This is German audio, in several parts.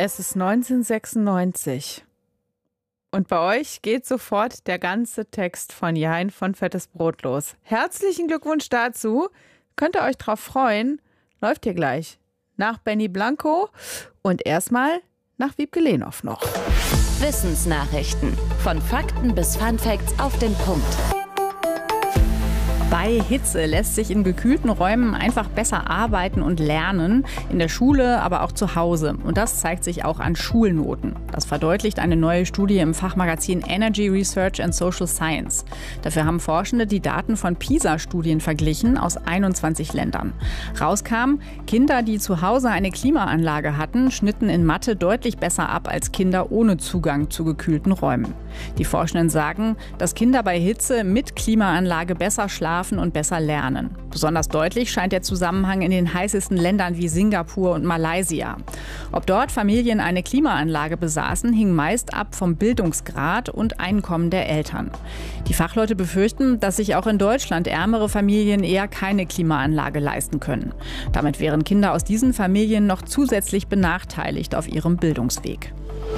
Es ist 1996. Und bei euch geht sofort der ganze Text von Jein von Fettes Brot los. Herzlichen Glückwunsch dazu. Könnt ihr euch drauf freuen? Läuft hier gleich. Nach Benny Blanco und erstmal nach Wiebke Lehnhoff noch. Wissensnachrichten. Von Fakten bis Funfacts auf den Punkt. Bei Hitze lässt sich in gekühlten Räumen einfach besser arbeiten und lernen, in der Schule, aber auch zu Hause. Und das zeigt sich auch an Schulnoten. Das verdeutlicht eine neue Studie im Fachmagazin Energy Research and Social Science. Dafür haben Forschende die Daten von PISA-Studien verglichen aus 21 Ländern. Rauskam, Kinder, die zu Hause eine Klimaanlage hatten, schnitten in Mathe deutlich besser ab als Kinder ohne Zugang zu gekühlten Räumen. Die Forschenden sagen, dass Kinder bei Hitze mit Klimaanlage besser schlafen und besser lernen. Besonders deutlich scheint der Zusammenhang in den heißesten Ländern wie Singapur und Malaysia. Ob dort Familien eine Klimaanlage besaßen, hing meist ab vom Bildungsgrad und Einkommen der Eltern. Die Fachleute befürchten, dass sich auch in Deutschland ärmere Familien eher keine Klimaanlage leisten können. Damit wären Kinder aus diesen Familien noch zusätzlich benachteiligt auf ihrem Bildungsweg.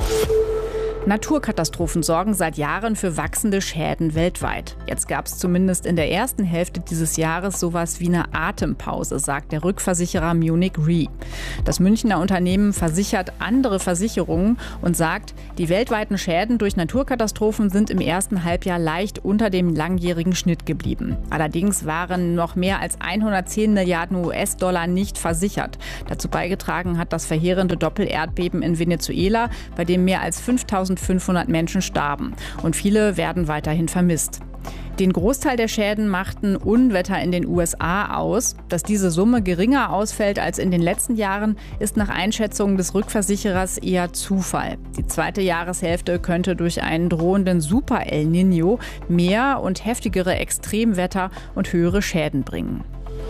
Naturkatastrophen sorgen seit Jahren für wachsende Schäden weltweit. Jetzt gab es zumindest in der ersten Hälfte dieses Jahres sowas wie eine Atempause, sagt der Rückversicherer Munich Re. Das Münchner Unternehmen versichert andere Versicherungen und sagt, die weltweiten Schäden durch Naturkatastrophen sind im ersten Halbjahr leicht unter dem langjährigen Schnitt geblieben. Allerdings waren noch mehr als 110 Milliarden US-Dollar nicht versichert. Dazu beigetragen hat das verheerende Doppelerdbeben in Venezuela, bei dem mehr als 5.500 Menschen starben und viele werden weiterhin vermisst. Den Großteil der Schäden machten Unwetter in den USA aus. Dass diese Summe geringer ausfällt als in den letzten Jahren, ist nach Einschätzung des Rückversicherers eher Zufall. Die zweite Jahreshälfte könnte durch einen drohenden Super El Niño mehr und heftigere Extremwetter und höhere Schäden bringen.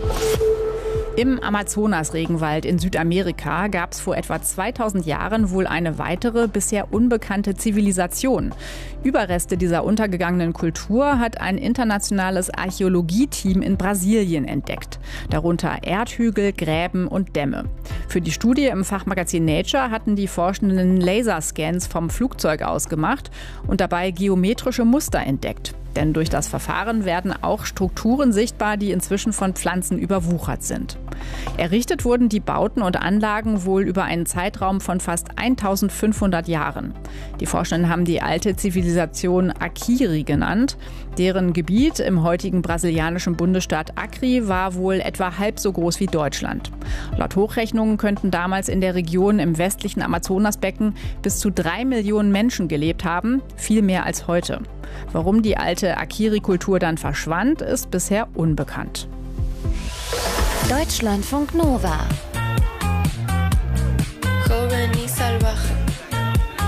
Im Amazonas-Regenwald in Südamerika gab es vor etwa 2000 Jahren wohl eine weitere, bisher unbekannte Zivilisation. Überreste dieser untergegangenen Kultur hat ein internationales Archäologieteam in Brasilien entdeckt. Darunter Erdhügel, Gräben und Dämme. Für die Studie im Fachmagazin Nature hatten die Forschenden Laserscans vom Flugzeug aus gemacht und dabei geometrische Muster entdeckt. Denn durch das Verfahren werden auch Strukturen sichtbar, die inzwischen von Pflanzen überwuchert sind. Errichtet wurden die Bauten und Anlagen wohl über einen Zeitraum von fast 1500 Jahren. Die Forschenden haben die alte Zivilisation Akiri genannt. Deren Gebiet im heutigen brasilianischen Bundesstaat Acre war wohl etwa halb so groß wie Deutschland. Laut Hochrechnungen könnten damals in der Region im westlichen Amazonasbecken bis zu 3 Millionen Menschen gelebt haben, viel mehr als heute. Warum die alte Akiri-Kultur dann verschwand, ist bisher unbekannt. Deutschlandfunk Nova